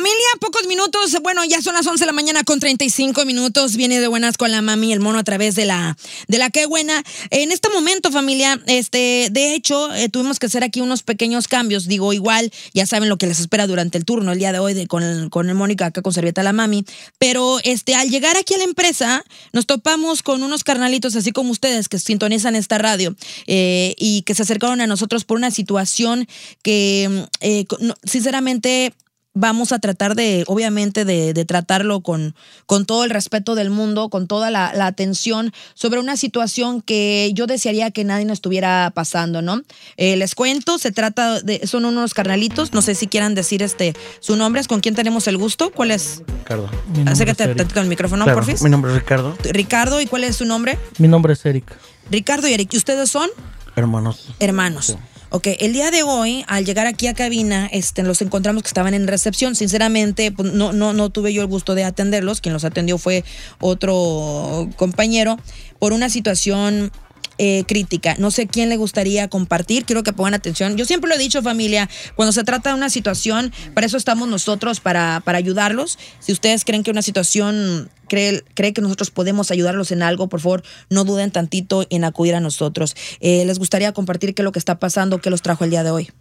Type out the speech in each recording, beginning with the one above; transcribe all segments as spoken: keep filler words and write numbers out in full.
Familia, pocos minutos, bueno, ya son las once de la mañana con treinta y cinco minutos, viene de buenas con la mami, el mono a través de la, de la Qué Buena. En este momento, familia, este, de hecho, eh, tuvimos que hacer aquí unos pequeños cambios, digo, igual, ya saben lo que les espera durante el turno el día de hoy de, con, el, con el Mónica acá con Servieta la Mami, pero este, al llegar aquí a la empresa, nos topamos con unos carnalitos, así como ustedes, que sintonizan esta radio, eh, y que se acercaron a nosotros por una situación que, eh, no, sinceramente, vamos a tratar de, obviamente, de, de tratarlo con, con todo el respeto del mundo, con toda la, la atención sobre una situación que yo desearía que nadie nos estuviera pasando, ¿no? Eh, les cuento, se trata de, son unos carnalitos, no sé si quieran decir este su nombre, ¿con quién tenemos el gusto? ¿Cuál es? Ricardo. Acércate tantito al micrófono, claro, porfis. Mi nombre es Ricardo. Ricardo, ¿y cuál es su nombre? Mi nombre es Eric. Ricardo y Eric, ¿y ustedes son? Hermanos. Hermanos. Sí. Ok, el día de hoy, al llegar aquí a cabina, este, los encontramos que estaban en recepción. Sinceramente, pues, no, no, no tuve yo el gusto de atenderlos. Quien los atendió fue otro compañero por una situación eh, crítica. No sé quién le gustaría compartir. Quiero que pongan atención. Yo siempre lo he dicho, familia, cuando se trata de una situación, para eso estamos nosotros, para, para ayudarlos. Si ustedes creen que una situación... Cree, cree que nosotros podemos ayudarlos en algo, por favor, no duden tantito en acudir a nosotros. Eh, ¿Les gustaría compartir qué es lo que está pasando, qué los trajo el día de hoy?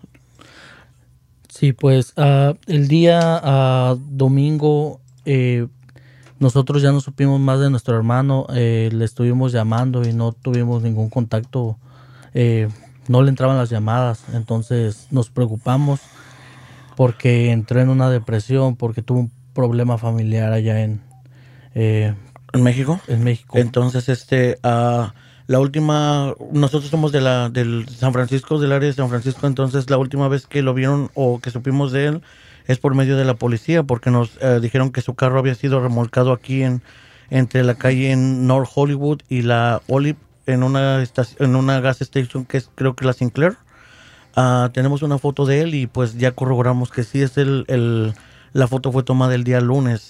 Sí, pues uh, el día uh, domingo eh, nosotros ya no supimos más de nuestro hermano, eh, le estuvimos llamando y no tuvimos ningún contacto, eh, no le entraban las llamadas, entonces nos preocupamos porque entró en una depresión, porque tuvo un problema familiar allá en... Eh, ¿En México? En México. Entonces, este, uh, la última, nosotros somos de la del San Francisco, del área de San Francisco, entonces la última vez que lo vieron o que supimos de él es por medio de la policía, porque nos uh, dijeron que su carro había sido remolcado aquí en entre la calle en North Hollywood y la Olive en una estación, en una gas station que es creo que la Sinclair. Uh, tenemos una foto de él y pues ya corroboramos que sí es el, el la foto fue tomada el día lunes.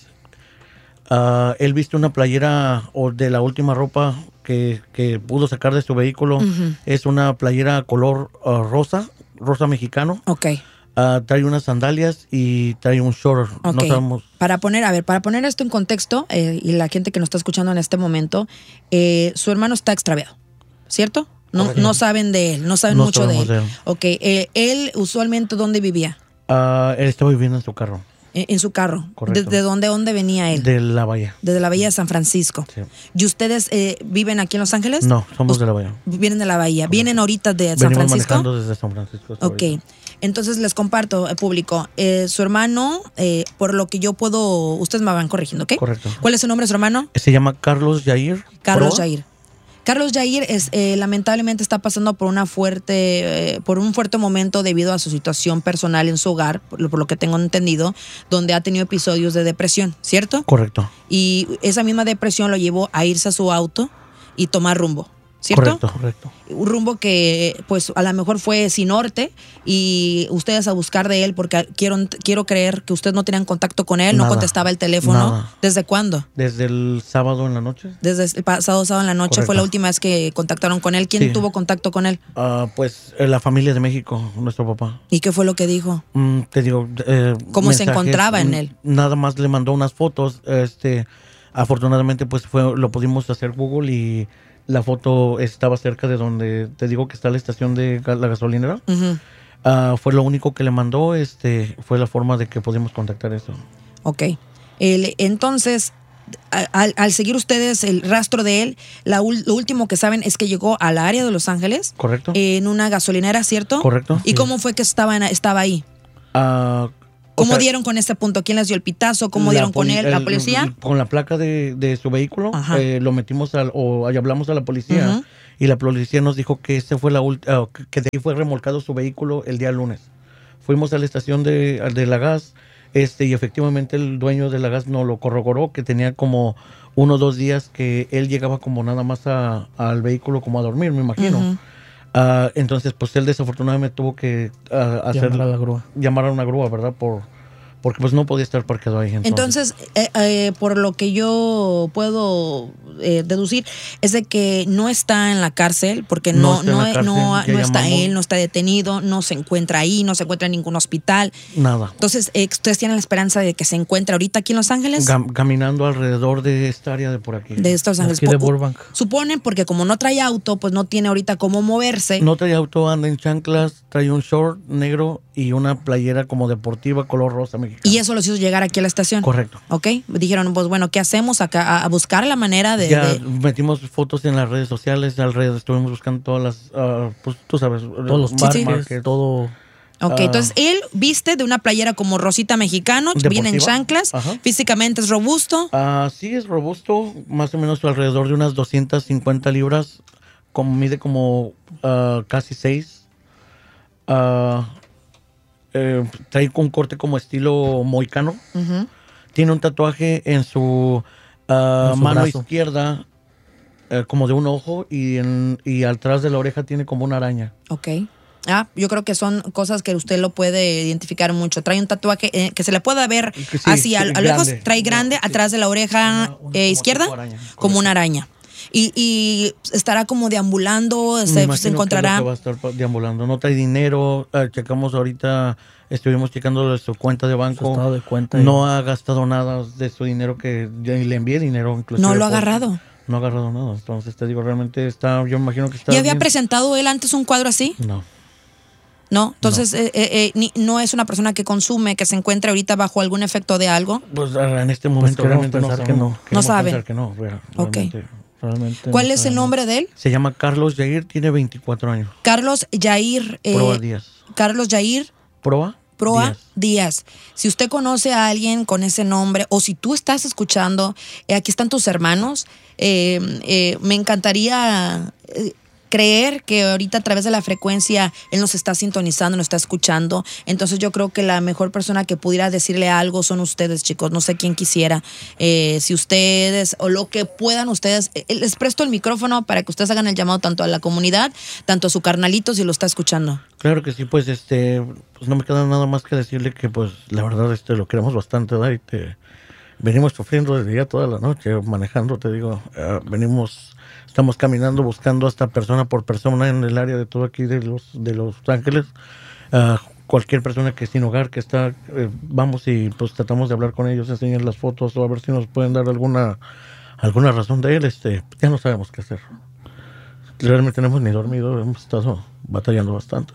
Uh, él viste una playera o de la última ropa que, que pudo sacar de su vehículo. Uh-huh. Es una playera color uh, rosa, rosa mexicano. Ok. Uh, trae unas sandalias y trae un short. Okay. No sabemos. Para poner, a ver, para poner esto en contexto, eh, y la gente que nos está escuchando en este momento, eh, su hermano está extraviado, ¿cierto? No, no saben de él, no saben no mucho de él. de él. Ok, eh, él usualmente, ¿dónde vivía? Uh, él estaba viviendo en su carro. En su carro. Correcto. ¿De, de dónde, dónde venía él? De la Bahía. Desde la Bahía de San Francisco. Sí. ¿Y ustedes eh, viven aquí en Los Ángeles? No, somos de la Bahía. Vienen de la Bahía. Correcto. ¿Vienen ahorita de San Venimos Francisco? manejando desde San Francisco. Ok. Ahorita. Entonces les comparto, eh, público. Eh, su hermano, eh, por lo que yo puedo... Ustedes me van corrigiendo, ¿ok? Correcto. ¿Cuál es su nombre de su hermano? Se llama Carlos Jair. Carlos Jair. Carlos Jair es, eh, lamentablemente está pasando por una fuerte, eh, por un fuerte momento debido a su situación personal en su hogar, por, por lo que tengo entendido, donde ha tenido episodios de depresión, ¿cierto? Correcto. Y esa misma depresión lo llevó a irse a su auto y tomar rumbo, ¿cierto? Correcto, correcto. Un rumbo que pues a lo mejor fue sin norte y ustedes a buscar de él porque quiero, quiero creer que ustedes no tenían contacto con él, Nada, no contestaba el teléfono. Nada. ¿Desde cuándo? Desde el sábado en la noche. Desde el pasado sábado en la noche. Correcto. Fue la última vez que contactaron con él. ¿Quién sí. tuvo contacto con él? Uh, pues la familia de México, nuestro papá. ¿Y qué fue lo que dijo? Mm, te digo, eh, ¿cómo mensajes, se encontraba en él? Nada más le mandó unas fotos. Este, afortunadamente pues fue, lo pudimos hacer Google y la foto estaba cerca de donde te digo que está la estación de la gasolinera. Uh-huh. Uh, fue lo único que le mandó, este, fue la forma de que pudimos contactar eso. Ok. El, entonces, al, al seguir ustedes el rastro de él, la, lo último que saben es que llegó al área de Los Ángeles. Correcto. En una gasolinera, ¿cierto? Correcto. ¿Y sí. cómo fue que estaba, en, estaba ahí? Uh, ¿Cómo o sea, dieron con este punto? ¿Quién les dio el pitazo? ¿Cómo dieron con él? ¿La policía? El, con la placa de, de su vehículo, eh, lo metimos al, o hablamos a la policía uh-huh. y la policía nos dijo que ese fue la uh, que de ahí fue remolcado su vehículo el día lunes. Fuimos a la estación de, de la gas este y efectivamente el dueño de la gas nos lo corroboró que tenía como uno o dos días que él llegaba como nada más a, al vehículo como a dormir, me imagino. Uh-huh. Uh, entonces, pues él desafortunadamente tuvo que uh, hacer llamar a la grúa. Llamar a una grúa, ¿verdad? Por porque pues no podía estar parqueado ahí. Entonces, entonces eh, eh, por lo que yo puedo eh, deducir es de que no está en la cárcel, porque no, No está en no, la no, cárcel, no, ya está llamamos. él, no está detenido, no se encuentra ahí, no se encuentra en ningún hospital. Nada. Entonces, eh, ¿ustedes tienen la esperanza de que se encuentre ahorita aquí en Los Ángeles? Cam- caminando alrededor de esta área de por aquí. De estos Ángeles. Aquí de Po- Burbank. Suponen, porque como no trae auto, pues no tiene ahorita cómo moverse. No trae auto, anda en chanclas, trae un short negro y una playera como deportiva color rosa mexicana. Y eso los hizo llegar aquí a la estación. Correcto. Ok. Dijeron, pues bueno, ¿qué hacemos acá? A, a buscar la manera de. Ya de- metimos fotos en las redes sociales, alrededor estuvimos buscando todas las, ah, pues tú sabes, Todos los Sí, parques, sí. markets. todo. Ok, Ah. entonces él viste de una playera como rosita mexicano, viene en Deportiva. chanclas, Ajá. físicamente es robusto. Ah, sí, es robusto, más o menos alrededor de unas doscientas cincuenta libras, como, mide como ah, casi seis. Ah, eh, trae un corte como estilo moicano. Ujú. Tiene un tatuaje en su, ah, En su mano brazo. izquierda, eh, como de un ojo, y, en, y atrás de la oreja tiene como una araña. Ok. Ah, yo creo que son cosas que usted lo puede identificar mucho. Trae un tatuaje eh, que se le pueda ver Que sí, así sí, a, a lejos, grande. trae grande, No, sí. atrás de la oreja Una- una eh, como izquierda, tipo araña, como correcto. una araña. Y, y estará como deambulando, Me se, imagino se que es lo encontrará. que va a estar pa- deambulando. No trae dinero. ah, checamos ahorita, estuvimos checando su cuenta de Su banco. estado de cuenta. y- No ha gastado nada de su dinero, que yo le envié dinero. Inclusive No lo ha por- agarrado. No ha agarrado nada. Entonces te digo, realmente está, yo imagino que está ¿Ya había bien. presentado él antes un cuadro así? No. No. Entonces, eh, eh, eh, ni- no es una persona que consume, que se encuentra ahorita bajo algún efecto de algo. Pues ah, en este momento queremos realmente no pensar que sabemos. no. Queremos No sabe. pensar que no, real- Ok. realmente. Realmente ¿Cuál no es el sabemos. nombre de él? Se llama Carlos Jair, tiene veinticuatro años. Carlos Jair. eh, Proa Díaz. Carlos Jair Proa Proa Díaz. Díaz. Si usted conoce a alguien con ese nombre o si tú estás escuchando, eh, aquí están tus hermanos, eh, eh, me encantaría eh, creer que ahorita a través de la frecuencia él nos está sintonizando, nos está escuchando. Entonces yo creo que la mejor persona que pudiera decirle algo son ustedes, chicos. No sé quién quisiera. Eh, si ustedes o lo que puedan ustedes, eh, les presto el micrófono para que ustedes hagan el llamado tanto a la comunidad, tanto a su carnalito si lo está escuchando. Claro que sí, pues este, pues no me queda nada más que decirle que pues la verdad este lo queremos bastante, ¿verdad? Y te- venimos sufriendo desde ya toda la noche, manejando, te digo, eh, venimos, estamos caminando buscando hasta persona por persona en el área de todo aquí de los de Los Ángeles. Ah, cualquier persona que es sin hogar, que está, eh, vamos y pues tratamos de hablar con ellos, enseñar las fotos o a ver si nos pueden dar alguna alguna razón de él. Este, ya no sabemos qué hacer. Realmente no hemos ni dormido, hemos estado batallando bastante.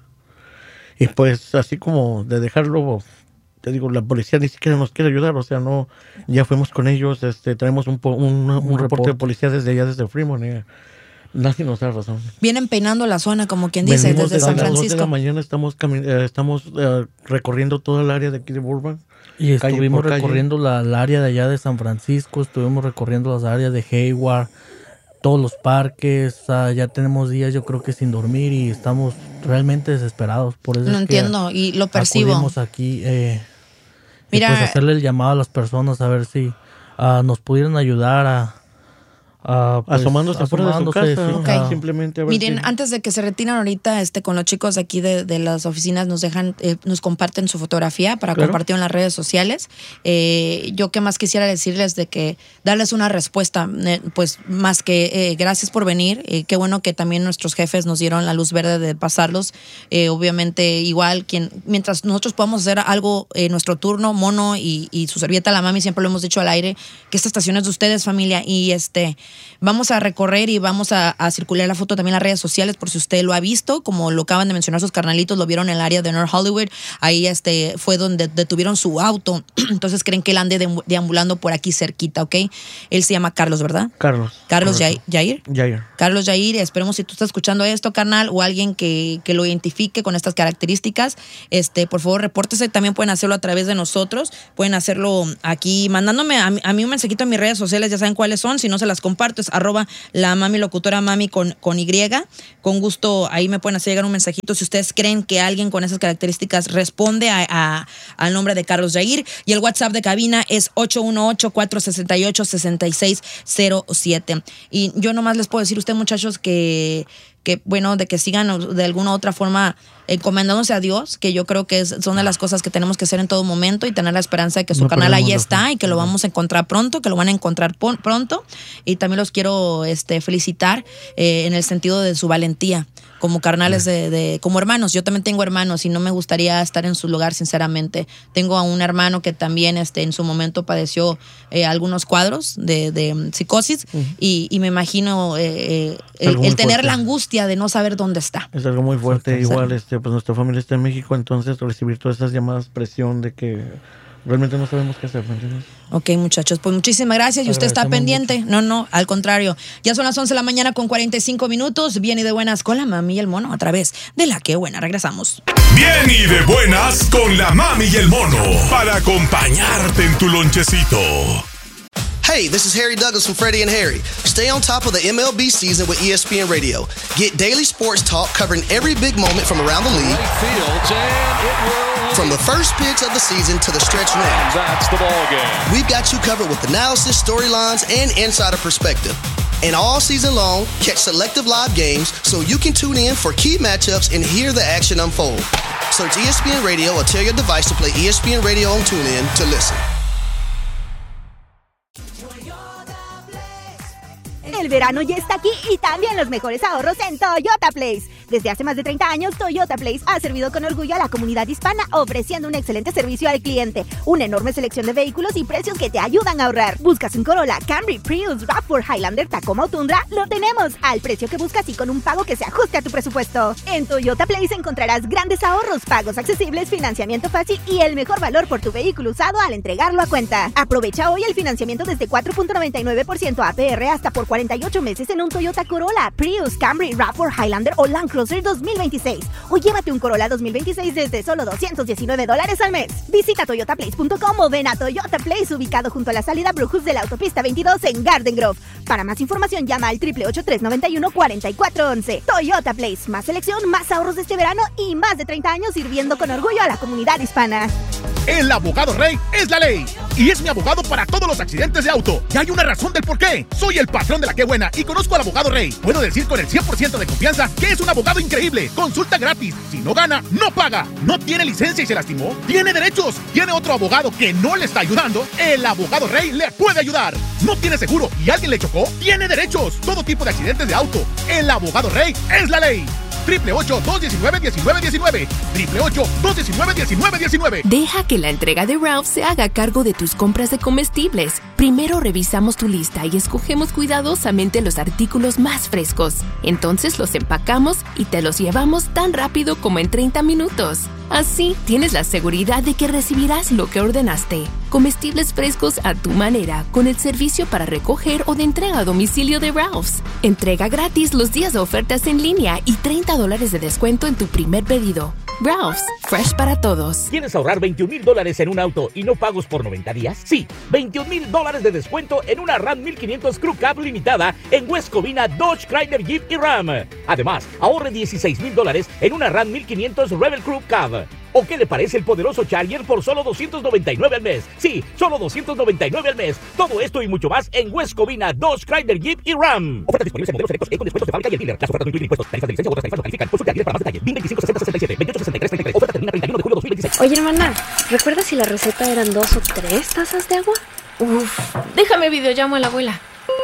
Y pues así como de dejarlo, te digo, la policía ni siquiera nos quiere ayudar, o sea, no, ya fuimos con ellos, este, traemos un, po- un, un Un reporte de reporte. policía desde allá, desde Fremont, y nadie nos da razón. Vienen peinando la zona, como quien dice, Venimos desde desde San las dos de la Francisco. mañana, estamos, cami- eh, estamos eh, recorriendo toda el área de aquí de Burbank. Y calle estuvimos por calle. recorriendo la, el área de allá de San Francisco, estuvimos recorriendo las áreas de Hayward, todos los parques. ah, ya tenemos días, yo creo que sin dormir y estamos realmente desesperados. Por eso No es que entiendo y lo percibo. acudimos aquí. Eh, y Mira- pues hacerle el llamado a las personas a ver si ah, nos pudieran ayudar a. a, pues, asomándose fuera de su asomándose, casa, sí, Ok. a- simplemente a ver Miren, si- antes de que se retiren ahorita, este, con los chicos de aquí de, de las oficinas nos dejan, eh, nos comparten su fotografía para Claro. compartir en las redes sociales. Eh, yo qué más quisiera decirles de que darles una respuesta, eh, pues más que eh, gracias por venir. Eh, qué bueno que también nuestros jefes nos dieron la luz verde de pasarlos. Eh, obviamente igual quien, mientras nosotros podamos hacer algo en nuestro turno, Mono y, y su servieta la mami siempre lo hemos dicho al aire que esta estación es de ustedes, familia, y este vamos a recorrer y vamos a, a circular la foto también en las redes sociales por si usted lo ha visto, como lo acaban de mencionar sus carnalitos, lo vieron en el área de North Hollywood, ahí este fue donde detuvieron su auto, entonces creen que él ande de- deambulando por aquí cerquita, ¿ok? Él se llama Carlos, ¿verdad? Carlos. Carlos correcto. Jair. Jair. Carlos Jair, esperemos si tú estás escuchando esto, carnal, o alguien que, que lo identifique con estas características, este, por favor, repórtese. También pueden hacerlo a través de nosotros, pueden hacerlo aquí, mandándome a, mí- a mí un mensajito en mis redes sociales, ya saben cuáles son, si no se las comparto, es arroba la mami locutora mami con, con Y, con gusto ahí me pueden hacer llegar un mensajito si ustedes creen que alguien con esas características responde a, a- al nombre de Carlos Jair, y el WhatsApp de cabina es ocho uno ocho, cuatro seis ocho, seis seis cero siete. Y yo nomás les puedo decir a ustedes, muchachos, que que, bueno, de que sigan de alguna u otra forma encomendándose a Dios, que yo creo que es, son de las cosas que tenemos que hacer en todo momento y tener la esperanza de que su No canal ahí perdemos la está fe. y que lo vamos a encontrar pronto, que lo van a encontrar pon- pronto. Y también los quiero este, felicitar eh, en el sentido de su valentía como carnales de, de, como hermanos. Yo también tengo hermanos y no me gustaría estar en su lugar, sinceramente. Tengo a un hermano que también este, en su momento padeció eh, algunos cuadros de, de psicosis uh-huh. y, y me imagino eh, el, el tener fuerte. La angustia de no saber dónde está. Es algo muy fuerte. Igual, este, pues nuestra familia está en México, entonces recibir todas esas llamadas, presión de que realmente no sabemos qué hacer, ¿me entiendes? Ok, muchachos, pues muchísimas gracias. Y usted está pendiente. Mucho. No, no, al contrario. Ya son las once de la mañana con cuarenta y cinco minutos. Bien y de buenas con la mami y el mono a través de La Que Buena. Regresamos. Bien y de buenas con la mami y el mono para acompañarte en tu lonchecito. Hey, this is Harry Douglas from Freddie and Harry. Stay on top of the M L B season with E S P N Radio. Get daily sports talk covering every big moment from around the league. From the first pitch of the season to the stretch run. That's the ball game. We've got you covered with analysis, storylines, and insider perspective. And all season long, catch selective live games so you can tune in for key matchups and hear the action unfold. Search E S P N Radio or tell your device to play E S P N Radio on TuneIn to listen. El verano ya está aquí y también los mejores ahorros en Toyota Place. Desde hace más de treinta años, Toyota Place ha servido con orgullo a la comunidad hispana, ofreciendo un excelente servicio al cliente, una enorme selección de vehículos y precios que te ayudan a ahorrar. ¿Buscas un Corolla, Camry, Prius, RAV cuatro, Highlander, Tacoma o Tundra? Lo tenemos al precio que buscas y con un pago que se ajuste a tu presupuesto. En Toyota Place encontrarás grandes ahorros, pagos accesibles, financiamiento fácil y el mejor valor por tu vehículo usado al entregarlo a cuenta. Aprovecha hoy el financiamiento desde cuatro punto noventa y nueve por ciento A P R hasta por cuarenta y ocho meses en un Toyota Corolla, Prius, Camry, RAV cuatro, Highlander o Land Cruiser dos mil veintiséis. O llévate un Corolla dos mil veintiséis desde solo doscientos diecinueve dólares al mes. Visita toyota place punto com o ven a Toyota Place, ubicado junto a la salida Brutus de la autopista veintidós en Garden Grove. Para más información llama al triple ocho tres nueve uno cuatro cuatro once. Toyota Place, más selección, más ahorros de este verano y más de treinta años sirviendo con orgullo a la comunidad hispana. El abogado Rey es la ley y es mi abogado para todos los accidentes de auto. Y hay una razón del por qué. Soy el patrón de La Que Buena y conozco al abogado Rey. Puedo decir con el cien por ciento de confianza que es un abogado increíble. Consulta gratis. Si no gana, no paga. No tiene licencia y se lastimó. Tiene derechos. Tiene otro abogado que no le está ayudando. El abogado Rey le puede ayudar. No tiene seguro y alguien le chocó. Tiene derechos. Todo tipo de accidentes de auto. El abogado Rey es la ley. Triple ocho, dos diecinueve, diecinueve diecinueve. Triple ocho, dos diecinueve, diecinueve diecinueve. Deja que la entrega de Ralph se haga cargo de tus compras de comestibles. Primero revisamos tu lista y escogemos cuidadosamente los artículos más frescos. Entonces los empacamos y te los llevamos tan rápido como en treinta minutos. Así tienes la seguridad de que recibirás lo que ordenaste. Comestibles frescos a tu manera, con el servicio para recoger o de entrega a domicilio de Ralph's. Entrega gratis los días de ofertas en línea y treinta dólares de descuento en tu primer pedido. Ralph's, fresh para todos. ¿Quieres ahorrar veintiún mil dólares en un auto y no pagos por noventa días? Sí, veintiún mil dólares de descuento en una RAM mil quinientos Crew Cab limitada en West Covina, Dodge, Chrysler, Jeep y Ram. Además, ahorre dieciséis mil dólares en una RAM mil quinientos Rebel Crew Cab. ¿O qué le parece el poderoso Charger por solo doscientos noventa y nueve al mes? Sí, solo doscientos noventa y nueve al mes. Todo esto y mucho más en West Covina, Dodge, Chrysler, Jeep y Ram. Ofertas disponibles en modelos selectos y con descuentos de fábrica y el dealer. Las ofertas no incluyen impuestos, tarifas de licencia u otras tarifas no califican. Consulta al dealer para más detalles. B I N veinticinco sesenta sesenta y siete, veintiocho sesenta y tres treinta y tres. Oferta termina treinta y uno de julio de dos mil veintiséis. Oye, hermana, ¿recuerdas si la receta eran dos o tres tazas de agua? Uf, déjame videollamo a la abuela.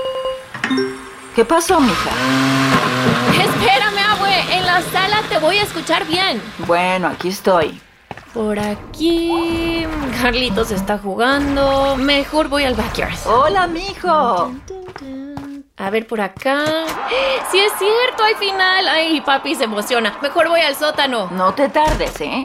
¿Qué pasó, mija? Espérame, abue. En la sala te voy a escuchar bien. Bueno, aquí estoy. Por aquí... Carlitos está jugando. Mejor voy al backyard. Hola, mijo. A ver, por acá... ¡Sí es cierto! ¡Hay final! ¡Ay, papi se emociona! Mejor voy al sótano. No te tardes, ¿eh?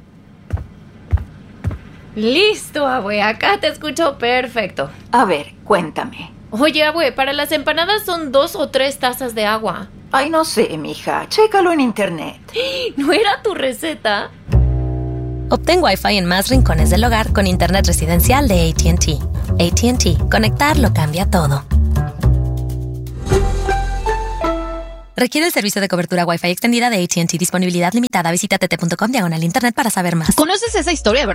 Listo, abue. Acá te escucho perfecto. A ver, cuéntame. Oye, abue, para las empanadas son dos o tres tazas de agua. Ay, no sé, mija. Chécalo en internet. ¿No era tu receta? Obtén Wi-Fi en más rincones del hogar con internet residencial de A T and T. A T and T. Conectar lo cambia todo. Requiere el servicio de cobertura Wi-Fi extendida de A T and T. Disponibilidad limitada. Visita t t punto com diagonal internet para saber más. ¿Conoces esa historia, verdad?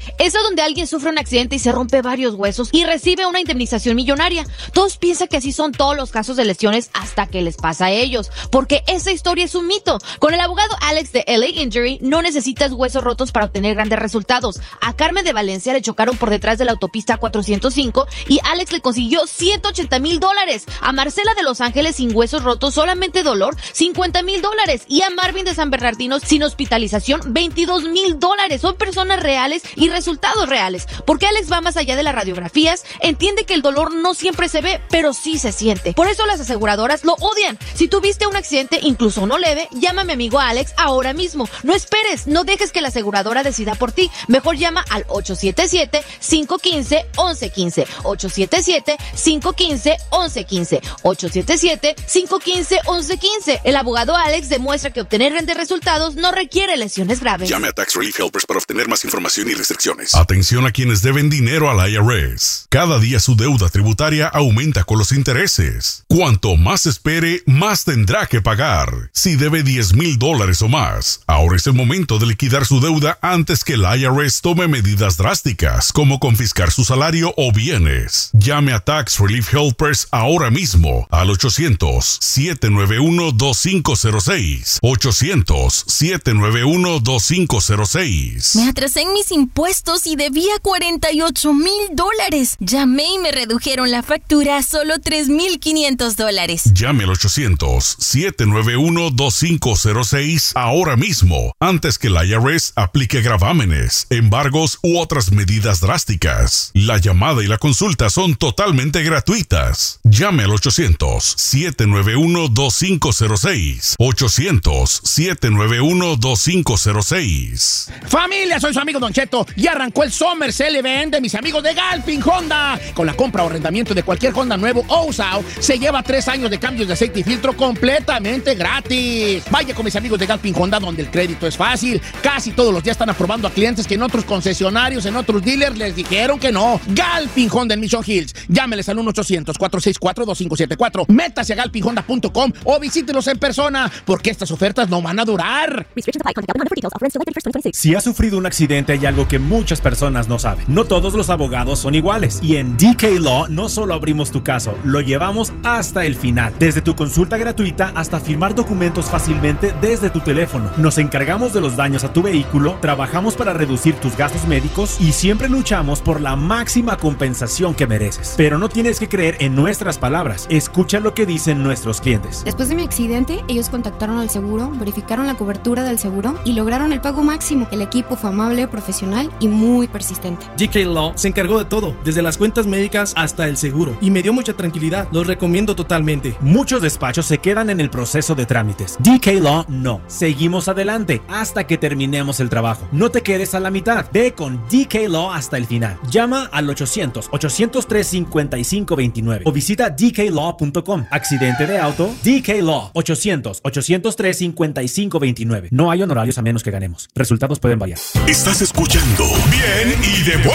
Eso donde alguien sufre un accidente y se rompe varios huesos y recibe una indemnización millonaria. Todos piensan que así son todos los casos de lesiones hasta que les pasa a ellos, porque esa historia es un mito. Con el abogado Alex de L A Injury no necesitas huesos rotos para obtener grandes resultados. A Carmen de Valencia le chocaron por detrás de la autopista cuatrocientos cinco y Alex le consiguió ciento ochenta mil dólares. A Marcela de Los Ángeles sin huesos rotos, solamente dolor, cincuenta mil dólares. Y a Marvin de San Bernardino sin hospitalización, veintidós mil dólares. Son personas reales y resultados reales. Porque Alex va más allá de las radiografías, entiende que el dolor no siempre se ve, pero sí se siente. Por eso las aseguradoras lo odian. Si tuviste un accidente, incluso uno leve, llama a mi amigo Alex ahora mismo. No esperes, no dejes que la aseguradora decida por ti. Mejor llama al ocho siete siete, cinco uno cinco, uno uno uno cinco. ocho siete siete, cinco uno cinco, uno uno uno cinco. ocho siete siete, cinco uno cinco, uno uno uno cinco. El abogado Alex demuestra que obtener grandes resultados no requiere lesiones graves. Llame a Tax Relief Helpers para obtener más información y restricciones. Atención a quienes deben dinero al I R S. Cada día su deuda tributaria aumenta con los intereses. Cuanto más espere, más tendrá que pagar. Si debe diez mil dólares o más, ahora es el momento de liquidar su deuda antes que el I R S tome medidas drásticas, como confiscar su salario o bienes. Llame a Tax Relief Helpers ahora mismo al ochocientos, siete nueve uno, dos cinco cero seis. ochocientos, siete nueve uno, dos cinco cero seis. Me atrasé en mis impuestos y debía cuarenta y ocho mil dólares. Llamé y me redujeron la factura a solo tres mil quinientos dólares. Llame al ochocientos, siete nueve uno, dos cinco cero seis ahora mismo, antes que el I R S aplique gravámenes, embargos u otras medidas drásticas. La llamada y la consulta son totalmente gratuitas. Llame al ochocientos, siete nueve uno, dos cinco cero seis. ochocientos, siete nueve uno, dos cinco cero seis. Familia, soy su amigo Don Cheto y arrancó el Summer Sale Event de mis amigos de Galpin Honda. Con la compra o arrendamiento de cualquier Honda nuevo o usado, se lleva tres años de cambios de aceite y filtro completamente gratis. Vaya con mis amigos de Galpin Honda, donde el crédito es fácil. Casi todos los días están aprobando a clientes que en otros concesionarios, en otros dealers les dijeron que no. Galpin Honda en Mission Hills. Llámeles al uno ochocientos, cuatro seis cuatro, dos cinco siete cuatro. Métase a galpin honda punto com o visítelos en persona, porque estas ofertas no van a durar. Si has sufrido un accidente, hay algo que muchas personas no saben. No todos los abogados son iguales. Y en D K Law no solo abrimos tu caso, lo llevamos hasta el final. Desde tu consulta gratuita hasta firmar documentos fácilmente desde tu teléfono. Nos encargamos de los daños a tu vehículo, trabajamos para reducir tus gastos médicos y siempre luchamos por la máxima compensación que mereces. Pero no tienes que creer en nuestras palabras. Escucha lo que dicen nuestros clientes. Después de mi accidente, ellos contactaron al seguro, verificaron la cobertura del seguro y lograron el pago máximo. El equipo fue amable, profesional y muy persistente. D K Law se encargó de todo, desde las cuentas médicas hasta el seguro, y me dio mucha tranquilidad. Los recomiendo totalmente. Muchos despachos se quedan en el proceso de trámites. D K Law no. Seguimos adelante hasta que terminemos el trabajo. No te quedes a la mitad. Ve con D K Law hasta el final. Llama al ochocientos, ochocientos tres, cincuenta y cinco veintinueve o visita d k law punto com. Accidente de auto, D K Law. ochocientos, ochocientos tres, cincuenta y cinco veintinueve. No hay honorarios a menos que ganemos. Resultados pueden variar. Estás escuchando Bien y de Buenas.